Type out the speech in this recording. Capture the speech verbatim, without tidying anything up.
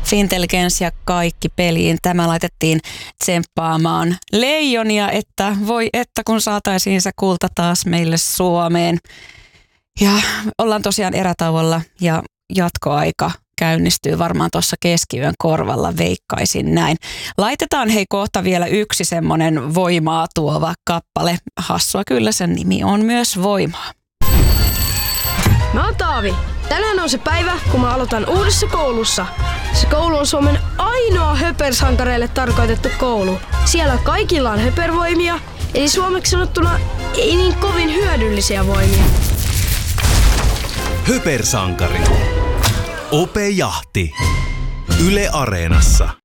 Fintelligence ja kaikki peliin. Tämä laitettiin tsemppaamaan Leijonia, että voi että kun saataisiin se kulta taas meille Suomeen. Ja ollaan tosiaan erätauolla ja jatkoaika käynnistyy varmaan tuossa keskiyön korvalla, veikkaisin näin. Laitetaan hei kohta vielä yksi semmonen voimaa tuova kappale. Hassua kyllä, sen nimi on myös Voimaa. Mä oon Taavi. Tänään on se päivä, kun mä aloitan uudessa koulussa. Se koulu on Suomen ainoa höpersankareille tarkoitettu koulu. Siellä kaikilla on höpervoimia, eli suomeksi sanottuna ei niin kovin hyödyllisiä voimia. Höpersankari. Ope Jahti. Yle Areenassa.